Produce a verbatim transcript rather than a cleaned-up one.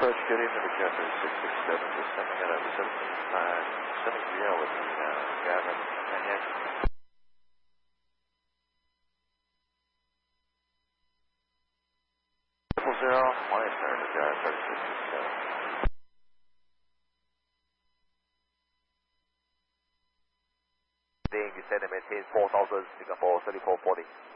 Approach, good evening, Jeffrey six six seven, descending at over seven five, descending zero with the uh, Gavin Cognac. Triple zero, one eight hundred, Jeffrey thirty-six sixty-seven. Descend and maintain four thousand, Singapore thirty-four forty.